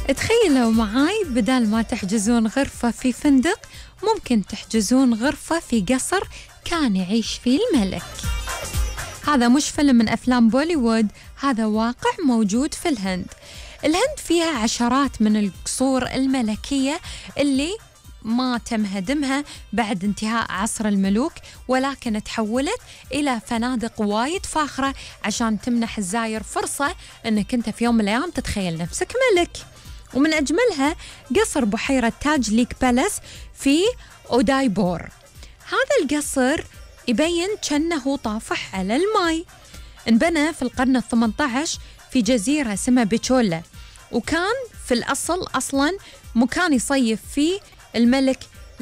تخيلوا معاي بدال ما تحجزون غرفة في فندق ممكن تحجزون غرفة في قصر كان يعيش فيه الملك. هذا مش فيلم من أفلام بوليوود، هذا واقع موجود في الهند. الهند فيها عشرات من القصور الملكية اللي ما تم هدمها بعد انتهاء عصر الملوك، ولكن تحولت إلى فنادق وايد فاخرة عشان تمنح الزائر فرصة أنك أنت في يوم من الأيام تتخيل نفسك ملك. ومن أجملها قصر بحيرة تاج ليك بالاس في أودايبور. هذا القصر يبين كأنه طافح على الماء، انبنى في القرن ال18 في جزيرة اسمها بيتشولا، وكان في الأصل أصلاً مكان يصيف فيه الملك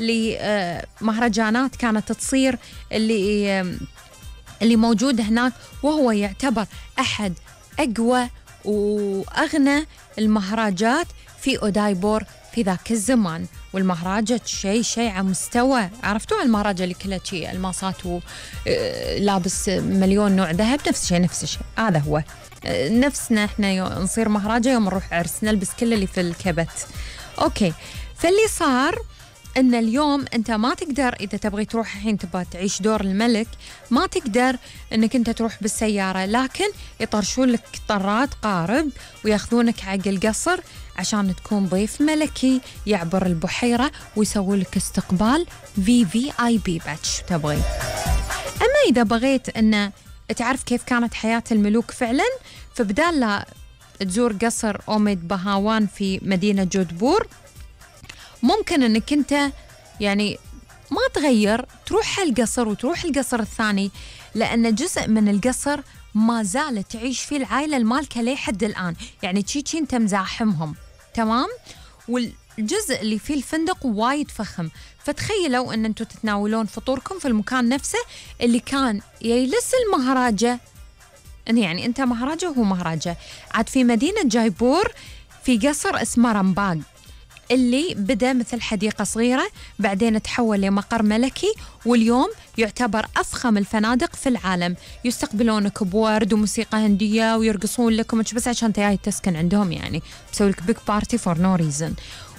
لمهرجانات كانت تصير اللي موجودة هناك، وهو يعتبر أحد أقوى وأغنى المهرجات في أودايبور في ذاك الزمان. والمهرجة شيء على مستوى، عرفتوا المهرجة اللي كلها شيء الماصات ولابس مليون نوع ذهب، نفس الشيء هذا هو نفسنا احنا نصير مهرجة يوم نروح عرس نلبس كل اللي في الكبت. اوكي، فاللي صار ان اليوم انت ما تقدر اذا تبغي تروح الحين تبغى تعيش دور الملك ما تقدر انك انت تروح بالسيارة، لكن يطرشون لك طراد قارب وياخذونك حق القصر عشان تكون ضيف ملكي يعبر البحيرة ويسوي لك استقبال VIP باتش تبغي. اما اذا بغيت ان تعرف كيف كانت حياة الملوك فعلا، فبدال لا تزور قصر أوميد بهاوان في مدينة جودبور ممكن انك انت يعني ما تغير تروح هالقصر وتروح القصر الثاني، لأن جزء من القصر ما زالت تعيش فيه العائلة المالكة لحد الآن، يعني تشي انت مزاحمهم تمام. والجزء اللي فيه الفندق وايد فخم، فتخيلوا ان انتم تتناولون فطوركم في المكان نفسه اللي كان يجلس المهراجة، يعني انت مهراجة وهو مهراجة. عاد في مدينة جايبور في قصر اسمه رمباغ اللي بدأ مثل حديقة صغيرة بعدين تحول لمقر ملكي، واليوم يعتبر أفخم الفنادق في العالم. يستقبلونك بورد وموسيقى هندية ويرقصون لكم مش بس عشان تجاي تسكن عندهم، يعني بسوي لك بيك بارتي فور نو ريزن.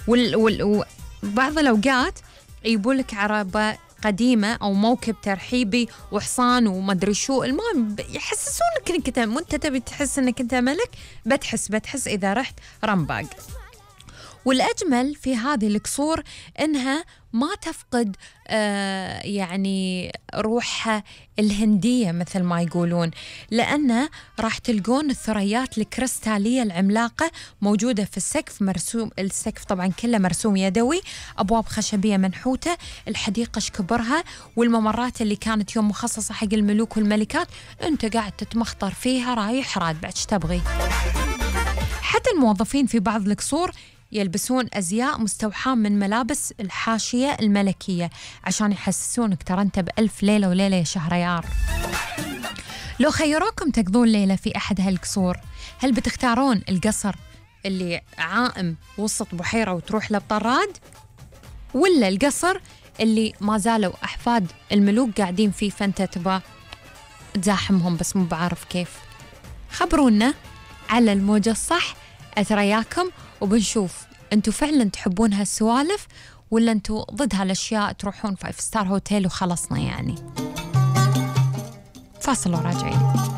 وبعض الأوقات يجيبون لك عربة قديمة أو موكب ترحيبي وحصان ومدري شو، المهم يحسسونك إنك أنت تبي تحس إنك أنت ملك، بتحس إذا رحت رمباغ. والأجمل في هذه القصور إنها ما تفقد يعني روحها الهندية مثل ما يقولون، لأن راح تلقون الثريات الكريستالية العملاقة موجودة في السقف، مرسوم السقف طبعا كله مرسوم يدوي، أبواب خشبية منحوتة، الحديقة كبرها، والممرات اللي كانت يوم مخصصة حق الملوك والملكات أنت قاعد تتمخطر فيها رايح راد بعد تبغي. حتى الموظفين في بعض القصور يلبسون أزياء مستوحاة من ملابس الحاشية الملكية عشان يحسسونك ترى أنت بألف ليلة وليلة يا شهريار. لو خيروكم تقضون ليلة في أحد هالقصور، هل بتختارون القصر اللي عائم وسط بحيرة وتروح لبطراد، ولا القصر اللي ما زالوا أحفاد الملوك قاعدين فيه فأنت تبغى تزاحمهم بس مو بعرف كيف؟ خبرونا على الموجة الصح أترياكم وبنشوف أنتوا فعلا تحبون هالسوالف ولا أنتوا ضد هالأشياء تروحون 5 ستار هوتيل وخلصنا يعني. فاصل وراجعين.